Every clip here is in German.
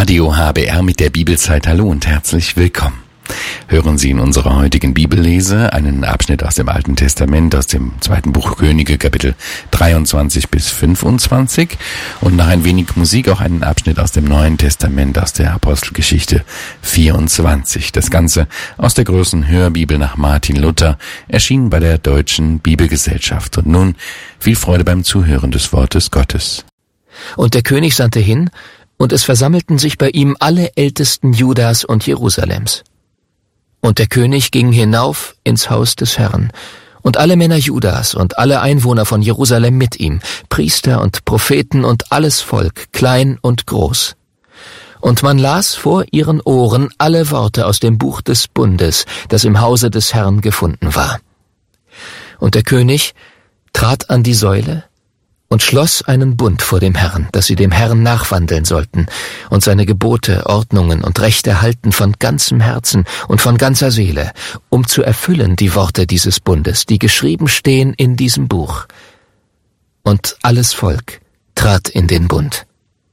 Radio HBR mit der Bibelzeit. Hallo und herzlich willkommen. Hören Sie in unserer heutigen Bibellese einen Abschnitt aus dem Alten Testament, aus dem 2. Buch Könige, Kapitel 23 bis 25 und nach ein wenig Musik auch einen Abschnitt aus dem Neuen Testament, aus der Apostelgeschichte 24. Das Ganze aus der großen Hörbibel nach Martin Luther, erschienen bei der Deutschen Bibelgesellschaft. Und nun viel Freude beim Zuhören des Wortes Gottes. Und der König sandte hin, und es versammelten sich bei ihm alle Ältesten Judas und Jerusalems. Und der König ging hinauf ins Haus des Herrn, und alle Männer Judas und alle Einwohner von Jerusalem mit ihm, Priester und Propheten und alles Volk, klein und groß. Und man las vor ihren Ohren alle Worte aus dem Buch des Bundes, das im Hause des Herrn gefunden war. Und der König trat an die Säule und schloss einen Bund vor dem Herrn, dass sie dem Herrn nachwandeln sollten und seine Gebote, Ordnungen und Rechte halten von ganzem Herzen und von ganzer Seele, um zu erfüllen die Worte dieses Bundes, die geschrieben stehen in diesem Buch. Und alles Volk trat in den Bund.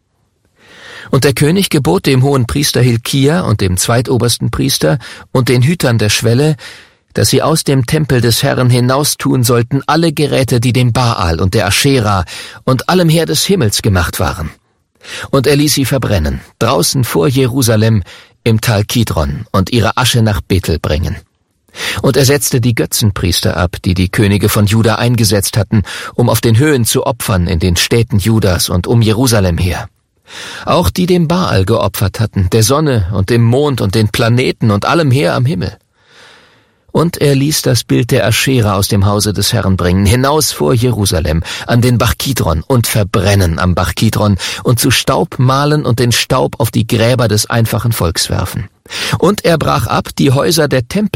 Und der König gebot dem hohen Priester Hilkia und dem zweitobersten Priester und den Hütern der Schwelle, dass sie aus dem Tempel des Herrn hinaustun sollten alle Geräte, die dem Baal und der Aschera und allem Heer des Himmels gemacht waren. Und er ließ sie verbrennen, draußen vor Jerusalem im Tal Kidron, und ihre Asche nach Bethel bringen. Und er setzte die Götzenpriester ab, die die Könige von Juda eingesetzt hatten, um auf den Höhen zu opfern in den Städten Judas und um Jerusalem her. Auch die dem Baal geopfert hatten, der Sonne und dem Mond und den Planeten und allem Heer am Himmel. Und er ließ das Bild der Aschera aus dem Hause des Herrn bringen, hinaus vor Jerusalem, an den Bach Kidron und verbrennen am Bach Kidron und zu Staub mahlen und den Staub auf die Gräber des einfachen Volks werfen. Und er brach ab die Häuser der Tempel